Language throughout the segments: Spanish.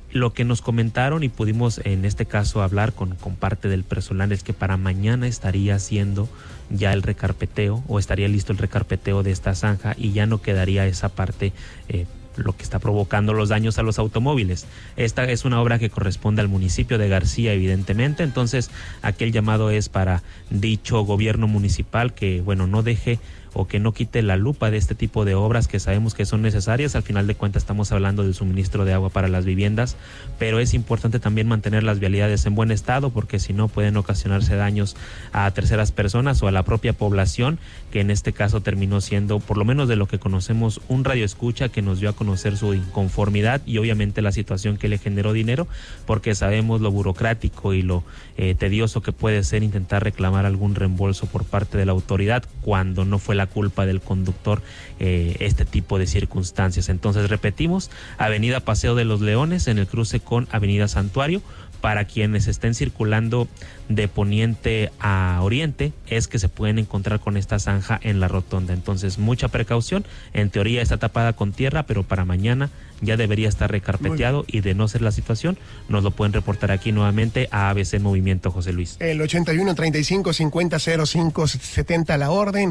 Lo que nos comentaron y pudimos en este caso hablar con parte del personal es que para mañana estaría haciendo ya el recarpeteo o estaría listo el recarpeteo de esta zanja y ya no quedaría esa parte lo que está provocando los daños a los automóviles. Esta es una obra que corresponde al municipio de García, evidentemente, entonces aquel llamado es para dicho gobierno municipal que, bueno, no deje o que no quite la lupa de este tipo de obras que sabemos que son necesarias. Al final de cuentas estamos hablando del suministro de agua para las viviendas, pero es importante también mantener las vialidades en buen estado porque si no pueden ocasionarse daños a terceras personas o a la propia población, que en este caso terminó siendo, por lo menos de lo que conocemos, un radioescucha que nos dio a conocer su inconformidad y obviamente la situación que le generó dinero, porque sabemos lo burocrático y lo tedioso que puede ser intentar reclamar algún reembolso por parte de la autoridad cuando no fue la culpa del conductor este tipo de circunstancias. Entonces repetimos, Avenida Paseo de los Leones en el cruce con Avenida Santuario. Para quienes estén circulando de poniente a oriente es que se pueden encontrar con esta zanja en la rotonda. Entonces mucha precaución, en teoría está tapada con tierra, pero para mañana ya debería estar recarpeteado y de no ser la situación nos lo pueden reportar aquí nuevamente a ABC en Movimiento, José Luis. El 81 35 50 05 70 la orden,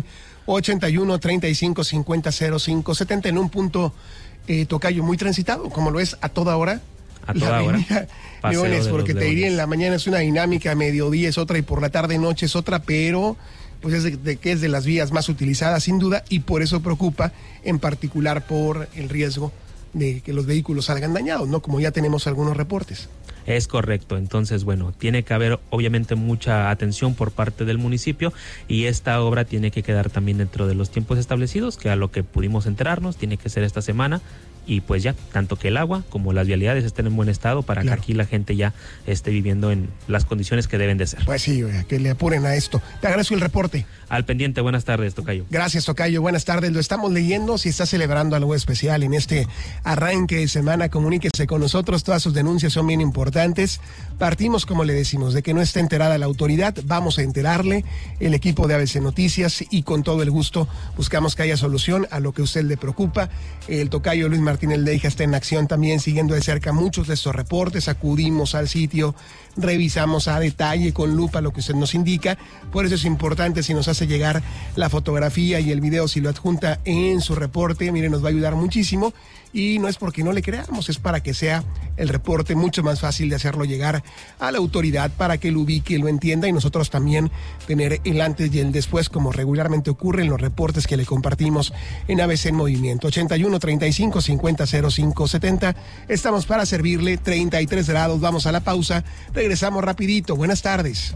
81 35 50 05 70 en un punto tocayo muy transitado, como lo es a toda hora. A toda hora. Leones, porque te diría en la mañana es una dinámica, mediodía es otra y por la tarde noche es otra, pero pues es de que es de las vías más utilizadas sin duda y por eso preocupa en particular por el riesgo de que los vehículos salgan dañados, ¿no? Como ya tenemos algunos reportes. Es correcto, entonces bueno, tiene que haber obviamente mucha atención por parte del municipio y esta obra tiene que quedar también dentro de los tiempos establecidos, que a lo que pudimos enterarnos tiene que ser esta semana y pues ya, tanto que el agua como las vialidades estén en buen estado para que aquí la gente ya esté viviendo en las condiciones que deben de ser. Pues sí, que le apuren a esto. Te agradezco el reporte. Al pendiente, buenas tardes, tocayo. Gracias, tocayo, buenas tardes. Lo estamos leyendo, si está celebrando algo especial en este arranque de semana, comuníquese con nosotros, todas sus denuncias son bien importantes. Partimos, como le decimos, de que no esté enterada la autoridad, vamos a enterarle, el equipo de ABC Noticias y con todo el gusto buscamos que haya solución a lo que a usted le preocupa. El tocayo Luis Martínez Leija está en acción también, siguiendo de cerca muchos de estos reportes, acudimos al sitio, revisamos a detalle con lupa lo que usted nos indica, por eso es importante si nos hace llegar la fotografía y el video, si lo adjunta en su reporte, mire, nos va a ayudar muchísimo y no es porque no le creamos, es para que sea el reporte mucho más fácil de hacerlo llegar a la autoridad para que lo ubique y lo entienda y nosotros también tener el antes y el después como regularmente ocurre en los reportes que le compartimos en ABC en Movimiento. 81 35 50 05 70, estamos para servirle, 33 grados, vamos a la pausa, regresamos rapidito, buenas tardes.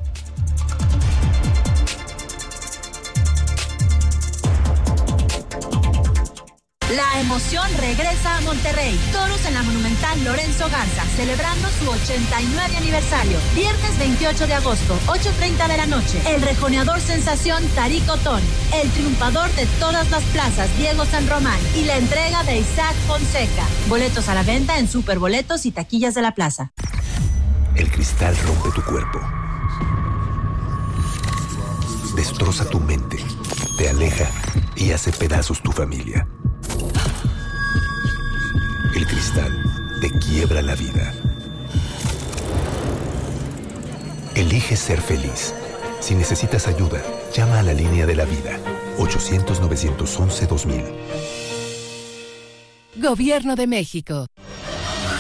La emoción regresa a Monterrey. Toros en la Monumental Lorenzo Garza, celebrando su 89 aniversario. Viernes 28 de agosto, 8:30 de la noche. El rejoneador sensación Tarik Otón, el triunfador de todas las plazas Diego San Román y la entrega de Isaac Fonseca. Boletos a la venta en Superboletos y taquillas de la plaza. El cristal rompe tu cuerpo. Destroza tu mente, te aleja y hace pedazos tu familia. El cristal te quiebra la vida. Elige ser feliz. Si necesitas ayuda, llama a la línea de la vida. 800-911-2000. Gobierno de México.